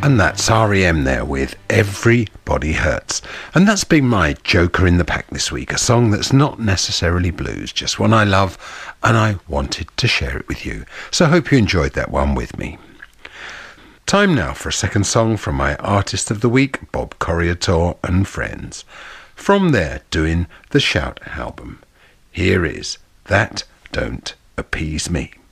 And that's REM there with Everybody Hurts. And that's been my Joker in the Pack this week, a song that's not necessarily blues, just one I love, and I wanted to share it with you. So I hope you enjoyed that one with me. Time now for a second song from my Artist of the Week, Bob Corriator and Friends. From their Doing the Shout album. Here is That Don't Appease Me.